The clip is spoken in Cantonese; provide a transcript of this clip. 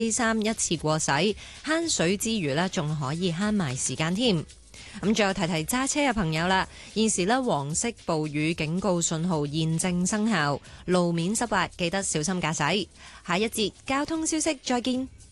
3一次過洗，慳水之餘呢，仲可以慳埋時間添。咁最後提提揸車嘅朋友啦，現時呢，黃色暴雨警告信號現正生效，路面濕滑，記得小心駕駛。下一節交通消息再見。